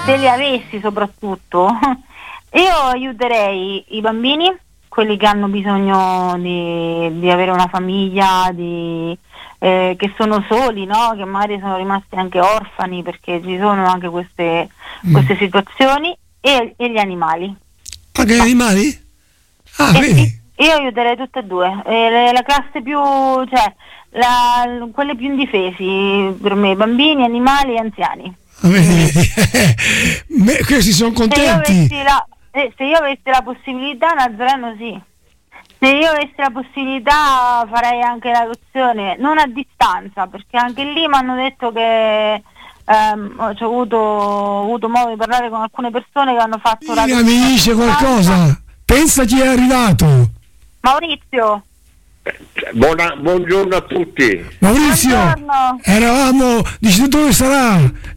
se li avessi soprattutto, io aiuterei i bambini, quelli che hanno bisogno di avere una famiglia, che sono soli, no? Che magari sono rimasti anche orfani, perché ci sono anche queste situazioni, e gli animali. Anche gli animali? Vedi? Sì, io aiuterei tutte e due, la classe più, cioè quelle più indifesi per me, bambini, animali e anziani. Questi sono contenti. Se io avessi la possibilità, Nazareno sì. Se io avessi la possibilità farei anche l'adozione, non a distanza, perché anche lì mi hanno detto che ho avuto modo di parlare con alcune persone che hanno fatto l'adozione. Mi dice qualcosa? Pensa chi è arrivato. Maurizio. Buongiorno a tutti. Maurizio, buongiorno. Eravamo, dici dove sarà?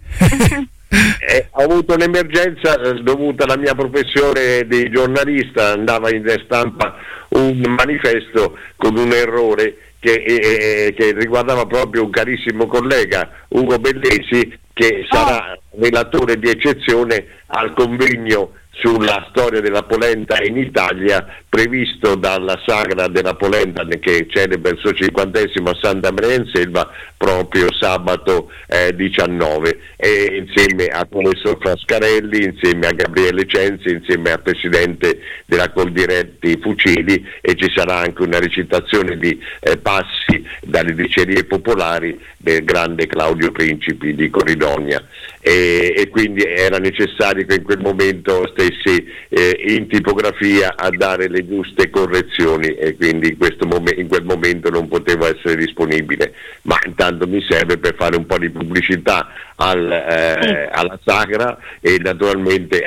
Ho avuto un'emergenza dovuta alla mia professione di giornalista, andava in stampa un manifesto con un errore che riguardava proprio un carissimo collega, Ugo Bellesi, che sarà relatore di eccezione al convegno sulla storia della polenta in Italia, previsto dalla Sagra della Polenta, che celebra il suo 50° a Santa Maria in Selva proprio sabato 19, e insieme a professor Frascarelli, insieme a Gabriele Censi, insieme al presidente della Coldiretti Fucili, e ci sarà anche una recitazione di passi dalle dicerie popolari del grande Claudio Principi di Corridonia, e quindi era necessario che in quel momento stessi in tipografia a dare le giuste correzioni, e quindi in quel momento non poteva essere disponibile, ma intanto mi serve per fare un po' di pubblicità alla Sagra e naturalmente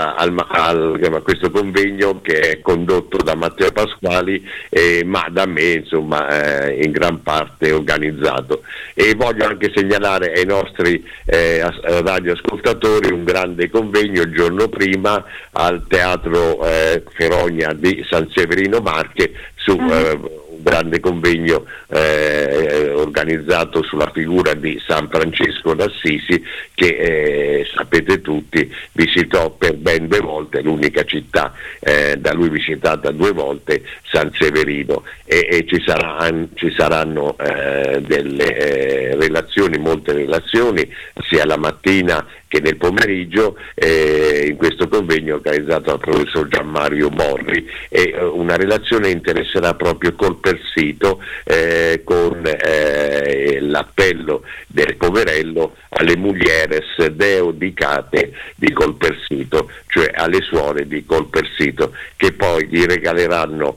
a questo convegno che è condotto da Matteo Pasquali, ma da me insomma in gran parte organizzato. E voglio anche segnalare ai nostri radioascoltatori un grande convegno il giorno prima al Teatro Ferogna di San Severino Marche su un grande convegno organizzato sulla figura di San Francesco d'Assisi, che sapete tutti visitò per ben 2 volte, l'unica città da lui visitata 2 volte, San Severino, e ci saranno delle relazioni, molte relazioni, sia la mattina che nel pomeriggio, in questo convegno organizzato dal professor Gianmario Borri, e una relazione interesserà proprio Colpersito, con l'appello del poverello alle mulieres deodicate di Colpersito, cioè alle suore di Colpersito, che poi gli regaleranno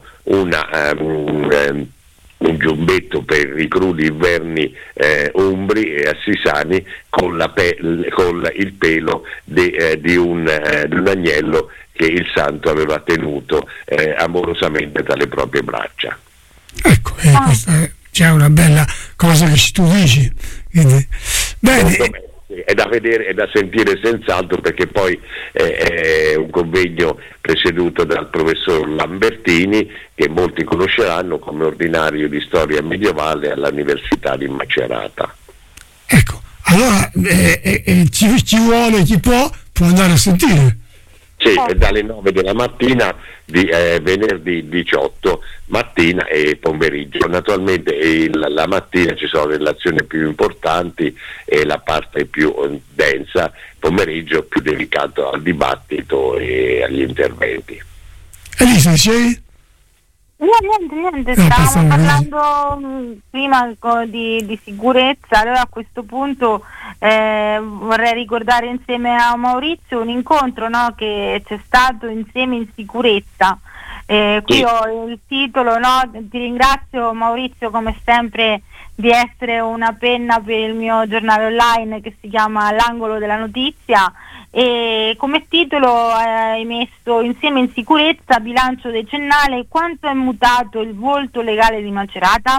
un giubbetto per i crudi inverni umbri e assisani con il pelo di un agnello che il santo aveva tenuto amorosamente tra le proprie braccia. Ecco, questa c'è una bella cosa che tu dici. Quindi, bene. È da vedere e da sentire senz'altro, perché poi è un convegno presieduto dal professor Lambertini, che molti conosceranno come ordinario di storia medievale all'Università di Macerata. Ecco, allora ci vuole chi può andare a sentire. Sì, dalle 9 della mattina di venerdì 18 mattina e pomeriggio. Naturalmente la mattina ci sono le relazioni più importanti e la parte più densa, pomeriggio più dedicato al dibattito e agli interventi. Elisa, dicevi? Niente, stavamo parlando prima di sicurezza. Allora a questo punto vorrei ricordare insieme a Maurizio un incontro, no, che c'è stato insieme in sicurezza. Qui ho il titolo, no? Ti ringrazio Maurizio come sempre di essere una penna per il mio giornale online che si chiama L'Angolo della Notizia, e come titolo hai messo Insieme in sicurezza, bilancio decennale, quanto è mutato il volto legale di Macerata?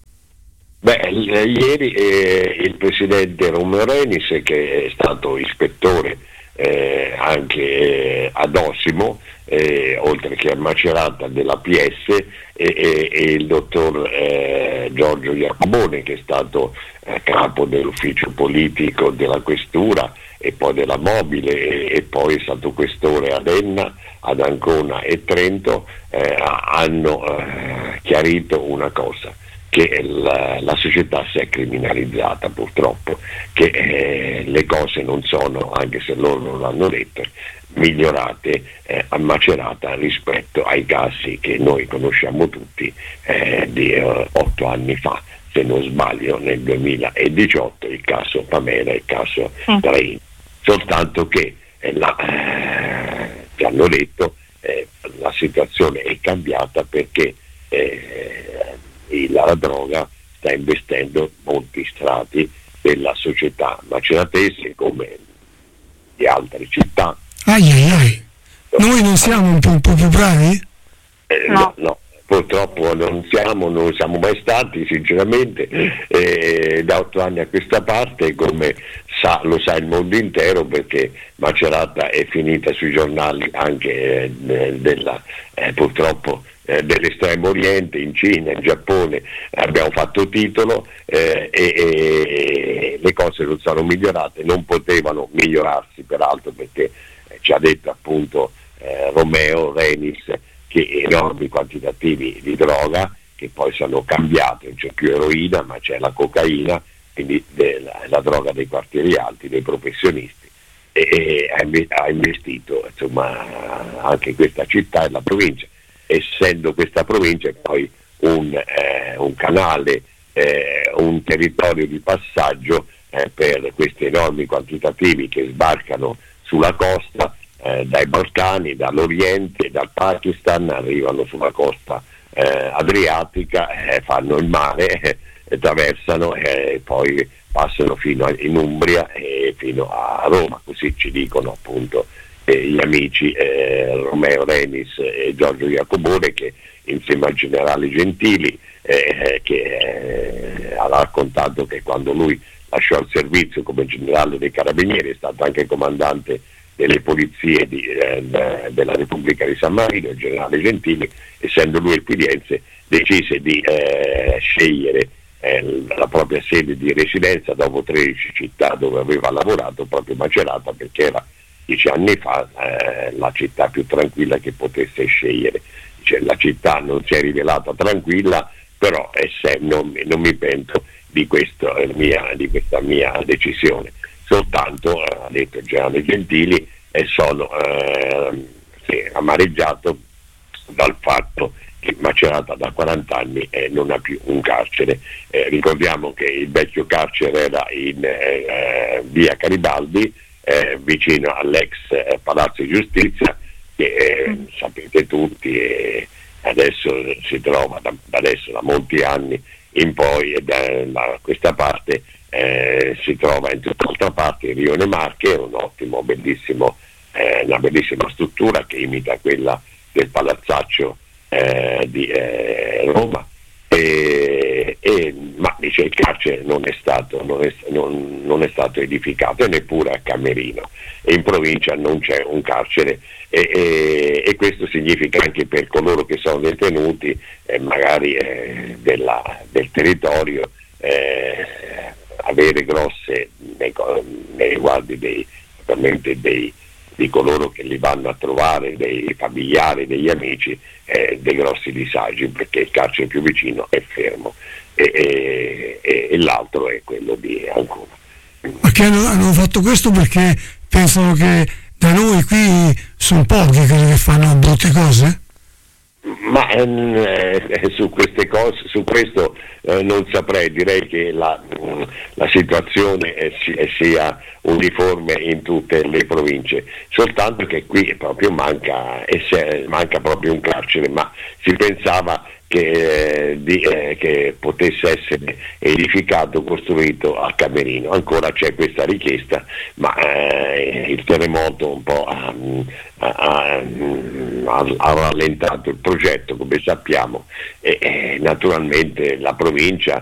Ieri il presidente Romeo Renis, che è stato ispettore anche ad Osimo, oltre che a Macerata della PS, e il dottor Giorgio Iacobone, che è stato capo dell'ufficio politico della questura e poi della mobile e poi è stato questore ad Enna, ad Ancona e Trento, hanno chiarito una cosa, che la società si è criminalizzata purtroppo, che le cose non sono, anche se loro non l'hanno detto, migliorate a Macerata rispetto ai casi che noi conosciamo tutti di 8 anni fa, se non sbaglio nel 2018, il caso Pamela e il caso Traini. Soltanto che ci hanno detto la situazione è cambiata perché la droga sta investendo molti strati della società maceratese come di altre città. Noi non siamo un po' più bravi? No, purtroppo non siamo mai stati, sinceramente, da 8 anni a questa parte, come lo sa il mondo intero, perché Macerata è finita sui giornali anche purtroppo dell'estremo oriente, in Cina, in Giappone, abbiamo fatto titolo e le cose non sono migliorate, non potevano migliorarsi peraltro, perché ci ha detto appunto Romeo Renis che enormi quantitativi di droga che poi sono cambiate, non c'è più eroina ma c'è la cocaina, quindi la droga dei quartieri alti, dei professionisti, e ha investito insomma anche questa città e la provincia, essendo questa provincia poi un canale, un territorio di passaggio per questi enormi quantitativi che sbarcano sulla costa dai Balcani, dall'Oriente, dal Pakistan, arrivano sulla costa adriatica, fanno il mare, attraversano e poi passano fino in Umbria e fino a Roma, così ci dicono appunto gli amici Romeo Renis e Giorgio Iacobone, che insieme al generale Gentili che ha raccontato che quando lui lasciò il servizio come generale dei Carabinieri è stato anche comandante delle polizie della Repubblica di San Marino, il generale Gentili, essendo lui il pugliese, decise di scegliere la propria sede di residenza dopo 13 città dove aveva lavorato, proprio Macerata, perché era 10 anni fa la città più tranquilla che potesse scegliere. La città non si è rivelata tranquilla, però non mi pento di questa mia decisione. Soltanto, ha detto il generale Gentili, sono amareggiato dal fatto che Macerata da 40 anni non ha più un carcere. Ricordiamo che il vecchio carcere era in via Garibaldi, vicino all'ex Palazzo di Giustizia, che sapete tutti, adesso si trova da molti anni in poi, da questa parte si trova in tutt'altra parte il Rione Marche, una bellissima struttura che imita quella del palazzaccio di Roma, ma dice il carcere non è stato edificato, e neppure a Camerino, e in provincia non c'è un carcere, e questo significa anche per coloro che sono detenuti magari del territorio avere grosse nei riguardi di coloro che li vanno a trovare, dei familiari, degli amici, dei grossi disagi, perché il carcere più vicino è Fermo e l'altro è quello di Ancona. Ma che hanno fatto questo perché pensano che da noi qui sono pochi quelli che fanno brutte cose? Ma su queste cose, su questo non saprei, direi che la situazione sia uniforme in tutte le province, soltanto che qui proprio manca proprio un carcere, ma si pensava che potesse essere edificato, costruito a Camerino. Ancora c'è questa richiesta, ma il terremoto un po' ha rallentato il progetto, come sappiamo, e naturalmente la provincia